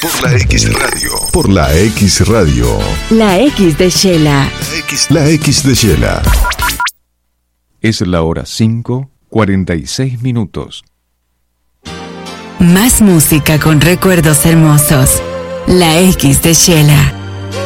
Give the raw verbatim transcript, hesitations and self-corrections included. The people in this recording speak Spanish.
Por la X Radio. Por la X Radio. La X de Shela. La X, la X de Shela. Es la hora cinco, cuarenta y seis minutos. Más música con recuerdos hermosos. La X de Shela.